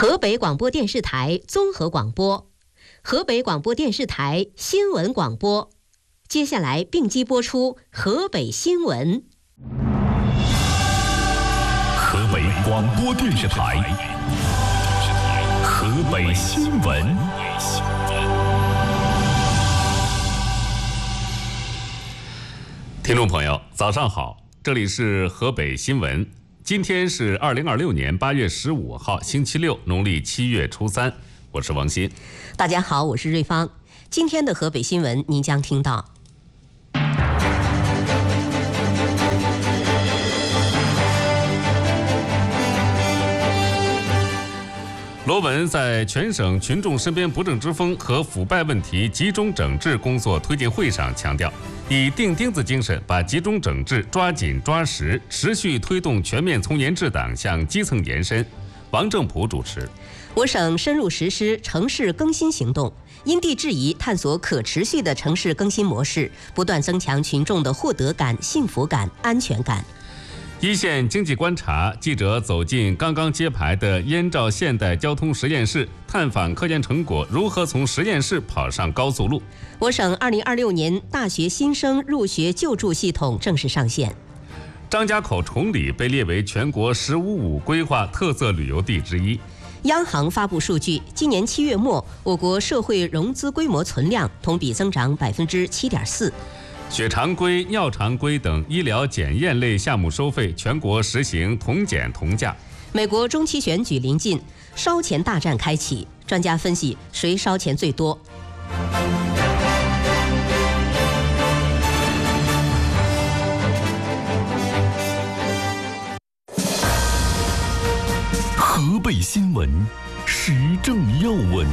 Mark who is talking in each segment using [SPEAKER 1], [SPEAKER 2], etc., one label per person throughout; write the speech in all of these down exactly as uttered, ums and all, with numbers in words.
[SPEAKER 1] 河北广播电视台综合广播，河北广播电视台新闻广播。接下来并机播出河北新闻。
[SPEAKER 2] 河北广播电视台河北新闻。听众朋友，早上好，这里是河北新闻。今天是二零二六年八月十五号，星期六，农历七月初三。我是王鑫。
[SPEAKER 1] 大家好，我是瑞芳。今天的河北新闻，您将听到。
[SPEAKER 2] 罗文在全省群众身边不正之风和腐败问题集中整治工作推进会上强调，以钉钉子精神，把集中整治抓紧抓实，持续推动全面从严治党向基层延伸。王正普主持。
[SPEAKER 1] 我省深入实施城市更新行动，因地制宜探索可持续的城市更新模式，不断增强群众的获得感、幸福感、安全感。
[SPEAKER 2] 一线经济观察记者走进刚刚揭牌的燕赵现代交通实验室，探访科研成果如何从实验室跑上高速路。
[SPEAKER 1] 我省二零二六年大学新生入学救助系统正式上线。
[SPEAKER 2] 张家口崇礼被列为全国“十五五”规划特色旅游地之一。
[SPEAKER 1] 央行发布数据，今年七月末，我国社会融资规模存量同比增长百分之七点四。
[SPEAKER 2] 血常规、尿常规等医疗检验类项目收费全国实行同检同价。
[SPEAKER 1] 美国中期选举临近，烧钱大战开启，专家分析谁烧钱最多。
[SPEAKER 2] 河北新闻，时政要闻。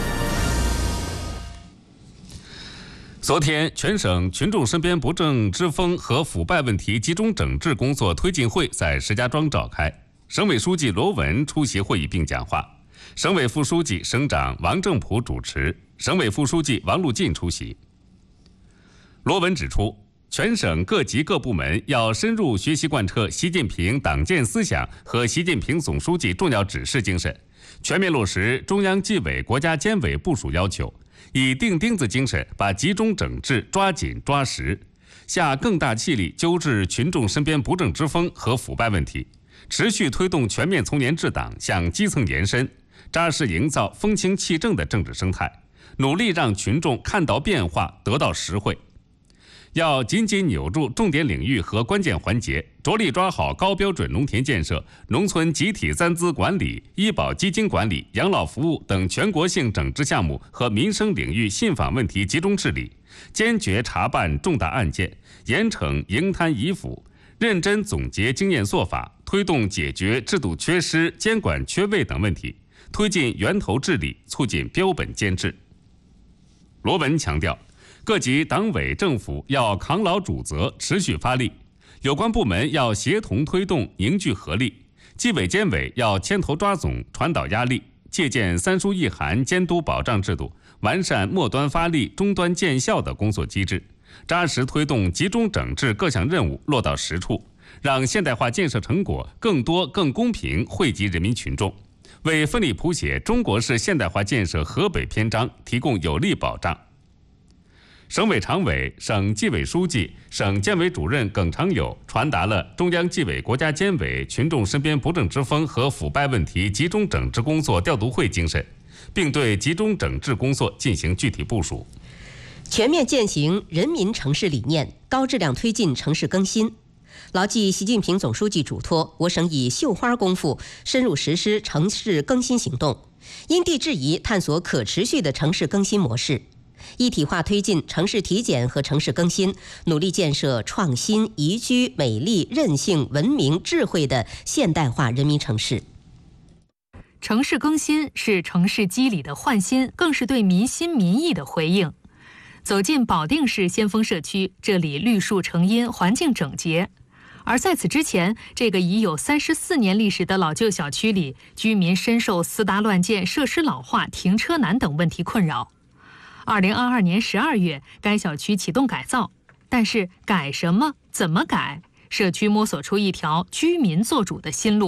[SPEAKER 2] 昨天，全省群众身边不正之风和腐败问题集中整治工作推进会在石家庄召开，省委书记罗文出席会议并讲话，省委副书记、省长王正普主持，省委副书记王路进出席。罗文指出，全省各级各部门要深入学习贯彻习近平党建思想和习近平总书记重要指示精神，全面落实中央纪委国家监委部署要求，以钉钉子精神，把集中整治抓紧抓实，下更大气力纠治群众身边不正之风和腐败问题，持续推动全面从严治党向基层延伸，扎实营造风清气正的政治生态，努力让群众看到变化，得到实惠。要紧紧扭住重点领域和关键环节，着力抓好高标准农田建设、农村集体三资管理、医保基金管理、养老服务等全国性整治项目和民生领域信访问题集中治理，坚决查办重大案件，严惩营贪遗腐，认真总结经验做法，推动解决制度缺失、监管缺位等问题，推进源头治理，促进标本兼治。罗文强调，各级党委政府要扛牢主责，持续发力，有关部门要协同推动，凝聚合力，纪委监委要牵头抓总，传导压力，借鉴三书一函监督保障制度，完善末端发力、终端见效的工作机制，扎实推动集中整治各项任务落到实处，让现代化建设成果更多更公平惠及人民群众，为奋力谱写中国式现代化建设河北篇章提供有力保障。省委常委、省纪委书记、省监委主任耿长友传达了中央纪委国家监委群众身边不正之风和腐败问题集中整治工作调度会精神，并对集中整治工作进行具体部署。
[SPEAKER 1] 全面践行人民城市理念，高质量推进城市更新。牢记习近平总书记嘱托，我省以绣花功夫深入实施城市更新行动，因地制宜探索可持续的城市更新模式，一体化推进城市体检和城市更新，努力建设创新、宜居、美丽、韧性、文明、智慧的现代化人民城市。
[SPEAKER 3] 城市更新是城市肌理的焕新，更是对民心民意的回应。走进保定市先锋社区，这里绿树成荫，环境整洁。而在此之前，这个已有三十四年历史的老旧小区里，居民深受私搭乱建、设施老化、停车难等问题困扰。二零二二年十二月，该小区启动改造，但是改什么、怎么改，社区摸索出一条居民做主的新路。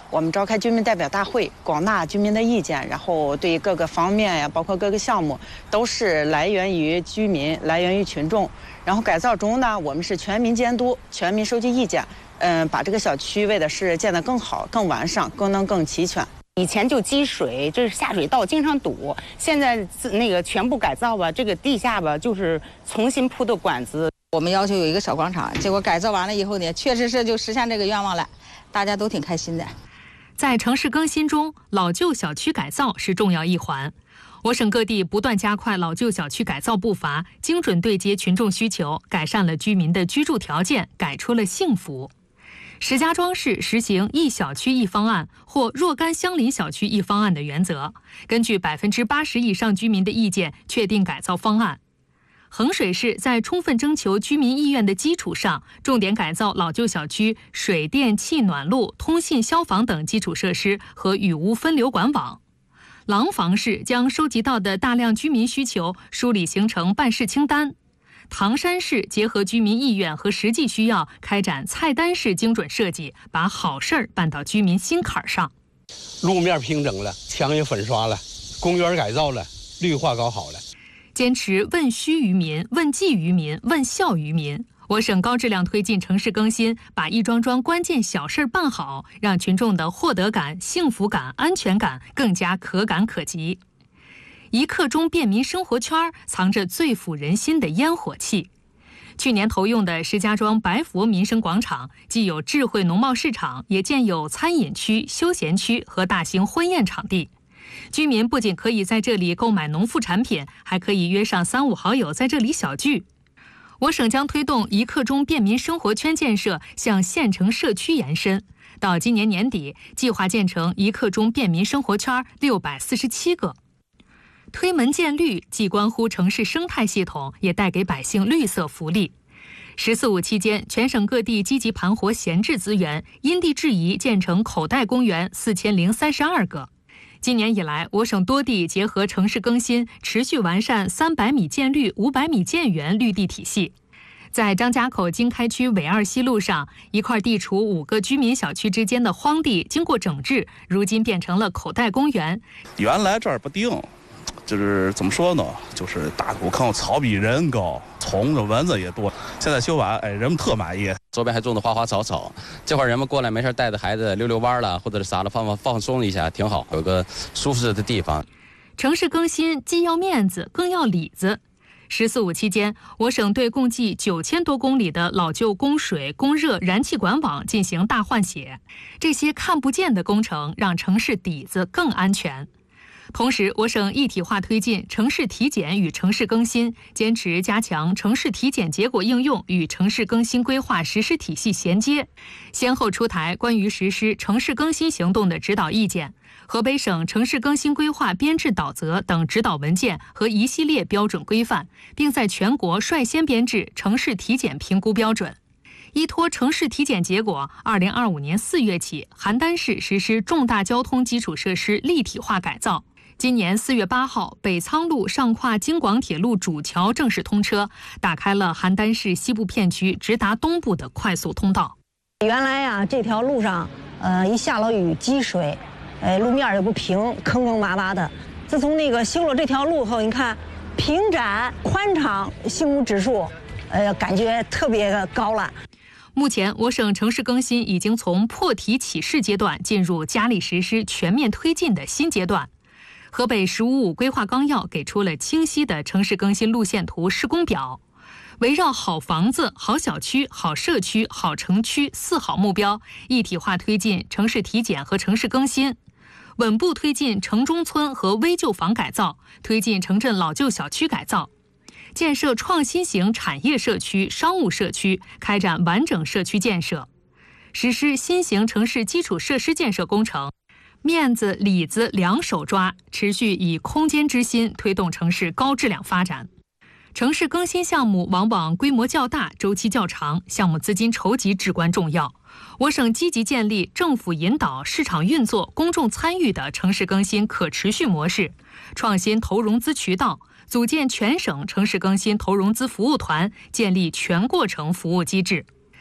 [SPEAKER 4] 我们召开居民代表大会，广纳居民的意见，然后对各个方面呀，包括各个项目，都是来源于居民，来源于群众。然后改造中呢，我们是全民监督，全民收集意见，嗯，把这个小区为的是建得更好、更完善、功能更齐全。
[SPEAKER 5] 以前就积水，这是下水道经常堵，现在那个全部改造吧，这个地下吧就是重新铺的管子。
[SPEAKER 6] 我们要求有一个小广场，结果改造完了以后呢，确实是就实现这个愿望了，大家都挺开心的。
[SPEAKER 3] 在城市更新中，老旧小区改造是重要一环。我省各地不断加快老旧小区改造步伐，精准对接群众需求，改善了居民的居住条件，改出了幸福。石家庄市实行一小区一方案或若干相邻小区一方案的原则，根据百分之八十以上居民的意见确定改造方案。衡水市在充分征求居民意愿的基础上，重点改造老旧小区水电气暖路、通信消防等基础设施和雨污分流管网。廊坊市将收集到的大量居民需求梳理形成办事清单。唐山市结合居民意愿和实际需要，开展菜单式精准设计，把好事儿办到居民心坎上。
[SPEAKER 7] 路面平整了，墙也粉刷了，公园改造了，绿化搞好了。
[SPEAKER 3] 坚持问需于民、问计于民、问效于民。我省高质量推进城市更新，把一桩桩关键小事办好，让群众的获得感、幸福感、安全感更加可感可及。一刻钟便民生活圈藏着最抚人心的烟火气。去年投用的石家庄白佛民生广场，既有智慧农贸市场，也建有餐饮区、休闲区和大型婚宴场地。居民不仅可以在这里购买农副产品，还可以约上三五好友在这里小聚。我省将推动一刻钟便民生活圈建设向县城社区延伸，到今年年底，计划建成一刻钟便民生活圈六百四十七个。推门建绿既关乎城市生态系统，也带给百姓绿色福利。十四五期间，全省各地积极盘活闲置资源，因地制宜建成口袋公园四千零三十二个。今年以来，我省多地结合城市更新，持续完善三百米建绿、五百米建园绿地体系。在张家口经开区纬二西路上，一块地处五个居民小区之间的荒地，经过整治，如今变成了口袋公园。
[SPEAKER 8] 原来这儿不定，就是怎么说呢，就是大土坑，草比人高，虫子蚊子也多。现在修完，哎，人们特满意。
[SPEAKER 9] 周边还种的花花草草，这会儿人们过来没事带着孩子溜溜弯了，或者是啥的放放放松一下，挺好，有个舒适的地方。
[SPEAKER 3] 城市更新既要面子，更要里子。十四五期间，我省对共计九千多公里的老旧供水、供热、燃气管网进行大换血。这些看不见的工程，让城市底子更安全。同时，我省一体化推进城市体检与城市更新，坚持加强城市体检结果应用与城市更新规划实施体系衔接，先后出台关于实施城市更新行动的指导意见、河北省城市更新规划编制导则等指导文件和一系列标准规范，并在全国率先编制城市体检评估标准。依托城市体检结果，二零二五年四月起，邯郸市实施重大交通基础设施立体化改造。今年四月八号，北仓路上跨京广铁路主桥正式通车，打开了邯郸市西部片区直达东部的快速通道。
[SPEAKER 10] 原来呀、啊，这条路上，呃，一下了雨积水，呃，路面也不平，坑坑洼洼的。自从那个修了这条路后，你看，平展、宽敞，幸福指数，呃，感觉特别的高了。
[SPEAKER 3] 目前，我省城市更新已经从破题起势阶段进入加力实施、全面推进的新阶段。河北“十五五”规划纲要给出了清晰的城市更新路线图施工表，围绕好房子、好小区、好社区、好城区四好目标，一体化推进城市体检和城市更新，稳步推进城中村和危旧房改造，推进城镇老旧小区改造，建设创新型产业社区、商务社区，开展完整社区建设，实施新型城市基础设施建设工程。面子、里子两手抓，持续以空间之心推动城市高质量发展。城市更新项目往往规模较大、周期较长，项目资金筹集至关重要。我省积极建立政府引导、市场运作、公众参与的城市更新可持续模式，创新投融资渠道，组建全省城市更新投融资服务团，建立全过程服务机制。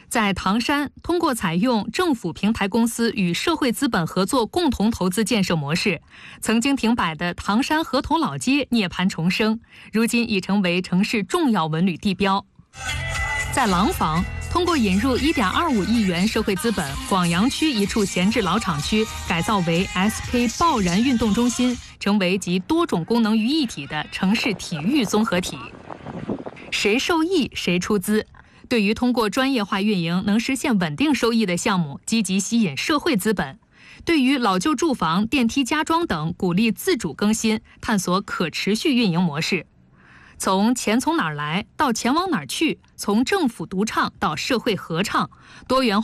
[SPEAKER 3] 在唐山，通过采用政府平台公司与社会资本合作共同投资建设模式，曾经停摆的唐山河头老街涅槃重生，如今已成为城市重要文旅地标。在廊坊，通过引入 一点二五亿元社会资本，广阳区一处闲置老厂区改造为 S K 爆燃运动中心，成为集多种功能于一体的城市体育综合体。谁受益谁出资？对于通过专业化运营能实现稳定收益的项目，积极吸引社会资本；对于老旧住房、电梯加装等，鼓励自主更新，探索可持续运营模式。从钱从哪儿来到钱往哪儿去，从政府独唱到社会合唱，多元